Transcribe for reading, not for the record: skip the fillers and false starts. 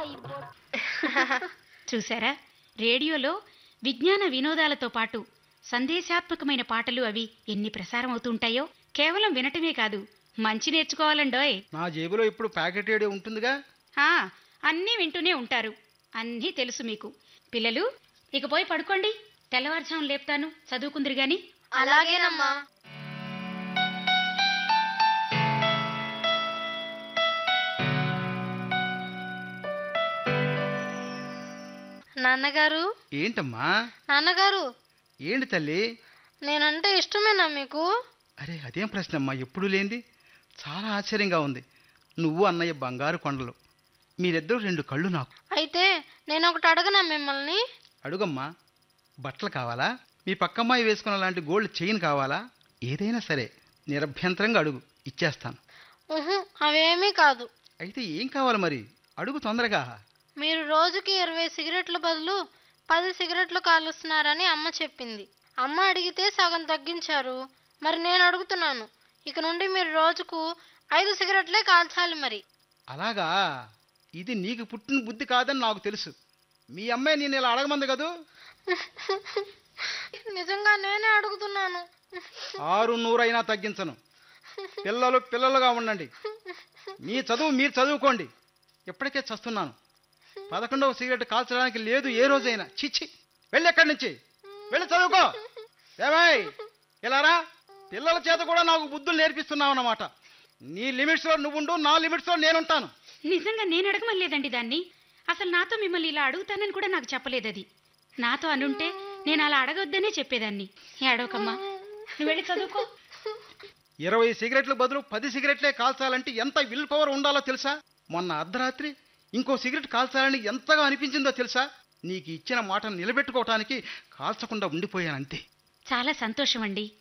చూసారా, రేడియోలో విజ్ఞాన వినోదాలతో పాటు సందేశాత్మకమైన పాటలు అవి ఎన్ని ప్రసారం అవుతుంటాయో. కేవలం వినటమే కాదు, మంచి నేర్చుకోవాలండోయ్. నా జేబులో ఇప్పుడు ప్యాకెట్ రేడియో ఉంటుందిగా. అన్నీ వింటూనే ఉంటారు, అన్నీ తెలుసు మీకు. పిల్లలు, ఇక పోయి పడుకోండి, తెల్లవారుజామున లేపుతాను, చదువుకుందరు గాని. అలాగేనమ్మా. నాన్నగారు. ఏంటమ్మా? నాన్నగారు. ఏంటి తల్లి? నేనంటే ఇష్టమేనా మీకు? అరే, అదేం ప్రశ్న అమ్మా, ఎప్పుడు లేంది. చాలా ఆశ్చర్యంగా ఉంది. నువ్వు అన్నయ్య బంగారు కొండలు, మీరిద్దరూ రెండు కళ్ళు నాకు. అయితే నేను ఒకటి అడగనా మిమ్మల్ని? అడుగమ్మా. బట్టలు కావాలా? మీ పక్కమ్మాయి వేసుకున్న లాంటి గోల్డ్ చైన్ కావాలా? ఏదైనా సరే నిరభ్యంతరంగా అడుగు, ఇచ్చేస్తాను. అవేమీ కాదు. అయితే ఏం కావాలి మరి? అడుగు తొందరగా. మీరు రోజుకి 20 సిగరెట్ల బదులు 10 సిగరెట్లు కాలుస్తున్నారని అమ్మ చెప్పింది. అమ్మ అడిగితే సగం తగ్గించారు. మరి నేను అడుగుతున్నాను, ఇక నుండి మీరు రోజుకు 5 సిగరెట్లే కాల్చాలి. మరి అలాగా? ఇది నీకు పుట్టిన బుద్ధి కాదని నాకు తెలుసు. మీ అమ్మాయి నేను ఇలా అడగమంది కదూ. నిజంగా నేనే అడుగుతున్నాను. 600 అయినా తగ్గించను. పిల్లలు పిల్లలుగా ఉండండి. మీ చదువు మీరు చదువుకోండి. ఇప్పటికే చస్తున్నాను. 11వ సిగరెట్ కాల్చడానికి లేదు ఏ రోజైనా. చిచ్చి, వెళ్ళి ఎక్కడి నుంచి, వెళ్ళి చదువుకో. ఏమాయ్, ఇలారా, పిల్లల చేత కూడా నాకు బుద్ధులు నేర్పిస్తున్నావు అన్నమాట. నీ లిమిట్స్లో నువ్వుండు, నా లిమిట్స్లో నేనుంటాను. నిజంగా నేను అడగమలేదండి దాన్ని. అసలు నాతో మిమ్మల్ని ఇలా అడుగుతానని కూడా నాకు చెప్పలేదు. అది నాతో అనుంటే నేను అలా అడగొద్దనే చెప్పేదాన్ని. ఏడవకమ్మా, నువ్వు వెళ్ళి చదువుకో. 20 సిగరెట్ల బదులు 10 సిగరెట్లే కాల్చాలంటే ఎంత విల్ పవర్ ఉండాలో తెలుసా? మొన్న అర్ధరాత్రి ఇంకో సిగరెట్ కాల్చాలని ఎంతగా అనిపించిందో తెలుసా? నీకు ఇచ్చిన మాటను నిలబెట్టుకోవటానికి కాల్చకుండా ఉండిపోయానంతే. చాలా సంతోషం అండి.